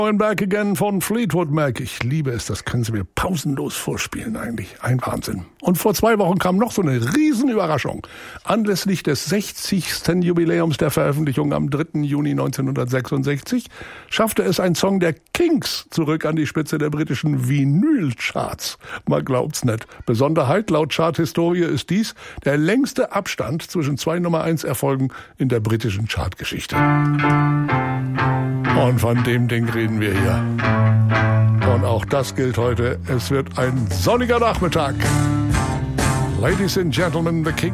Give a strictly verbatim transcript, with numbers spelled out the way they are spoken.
Back Again von Fleetwood Mac. Ich liebe es, das können sie mir pausenlos vorspielen eigentlich. Ein Wahnsinn. Und vor zwei Wochen kam noch so eine Riesenüberraschung. Anlässlich des sechzigsten Jubiläums der Veröffentlichung am dritten Juni neunzehnhundertsechsundsechzig schaffte es ein Song der Kinks zurück an die Spitze der britischen Vinylcharts. Man glaubt's nicht. Besonderheit laut Charthistorie ist dies der längste Abstand zwischen zwei Nummer eins Erfolgen in der britischen Chartgeschichte. Und von dem Ding reden wir hier. Und auch das gilt heute. Es wird ein sonniger Nachmittag. Ladies and Gentlemen, the King.